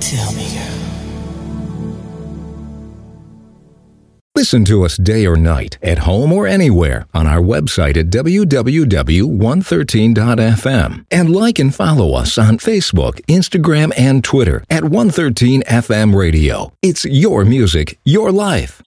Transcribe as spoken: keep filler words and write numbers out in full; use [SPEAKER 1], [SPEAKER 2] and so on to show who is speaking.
[SPEAKER 1] Tell me, girl.
[SPEAKER 2] Listen to us day or night, at home or anywhere, on our website at w w w dot one thirteen dot f m. And like and follow us on Facebook, Instagram, and Twitter at one thirteen F M Radio. It's your music, your life.